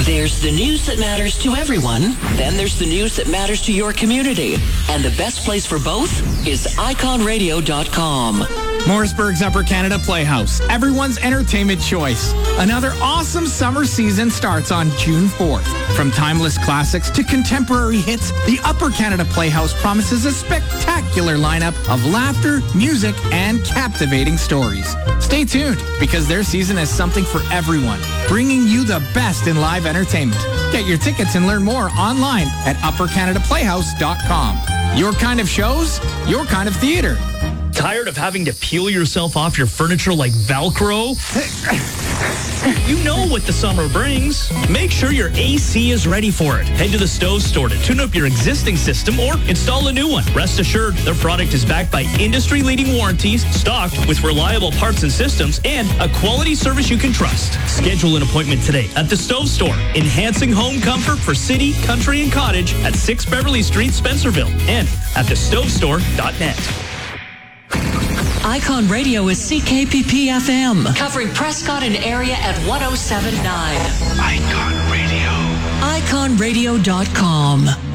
There's the news that matters to everyone. Then there's the news that matters to your community. And the best place for both is iconradio.com. Morrisburg's Upper Canada Playhouse, everyone's entertainment choice. Another awesome summer season starts on June 4th. From timeless classics to contemporary hits, the Upper Canada Playhouse promises a spectacular lineup of laughter, music, and captivating stories. Stay tuned, because their season has something for everyone, bringing you the best in live entertainment. Get your tickets and learn more online at uppercanadaplayhouse.com. Your kind of shows, your kind of theater. Tired of having to peel yourself off your furniture like Velcro? You know what the summer brings. Make sure your AC is ready for it. Head to the Stove Store to tune up your existing system or install a new one. Rest assured, their product is backed by industry-leading warranties, stocked with reliable parts and systems, and a quality service you can trust. Schedule an appointment today at the Stove Store, enhancing home comfort for city, country, and cottage at 6 Beverly Street, Spencerville, and at thestovestore.net. Icon Radio is CKPP FM, covering Prescott and area at 107.9. Icon Radio. iconradio.com.